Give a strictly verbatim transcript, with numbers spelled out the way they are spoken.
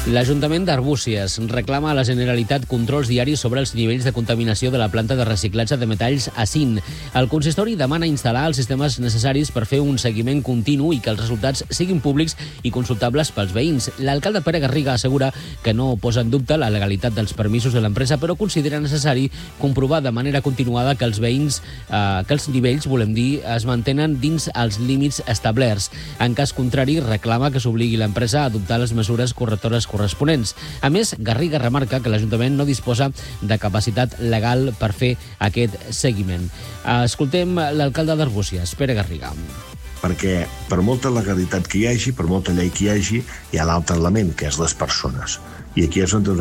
L'Ajuntament d'Arbúcies reclama a la Generalitat controls diaris sobre els nivells de contaminació de la planta de reciclatge de metalls A C I N. El consistori demana instal·lar els sistemes necessaris per fer un seguiment continu i que els resultats siguin públics i consultables pels veïns. L'alcalde Pere Garriga assegura que no posa en dubte la legalitat dels permisos de l'empresa, però considera necessari comprovar de manera continuada que els veïns, eh, que els nivells, volem dir, es mantenen dins els límits establerts. En cas contrari, reclama que s'obligui l'empresa a adoptar les mesures correctores corresponents. A més, Garriga remarca que l'Ajuntament no disposa de capacitat legal per fer aquest seguiment. Escoltem l'alcalde d'Arbúcies, Pere Garriga. Perquè per molta legalitat que hi hagi, per molta llei que hi hagi, hi ha l'altre element, que és les persones. I aquí és on